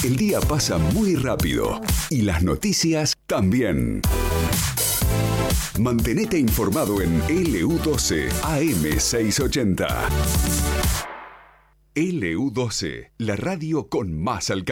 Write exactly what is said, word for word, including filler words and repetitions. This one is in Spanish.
El día pasa muy rápido y las noticias también. Mantenete informado en L U doce A M seiscientos ochenta. L U doce, la radio con más alcance.